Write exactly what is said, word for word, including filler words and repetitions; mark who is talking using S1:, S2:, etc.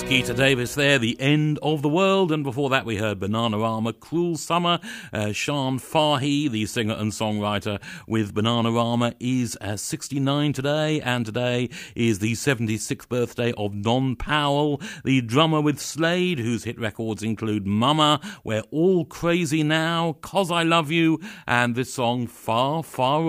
S1: Geeta Davis there, The End of the World, and before that we heard Bananarama, Cruel Summer. uh, Shan Farhi, the singer and songwriter with Bananarama, is uh, sixty-nine today, and today is the seventy-sixth birthday of Don Powell, the drummer with Slade, whose hit records include Mama, We're All Crazy Now, 'Cause I Love You, and this song Far, Far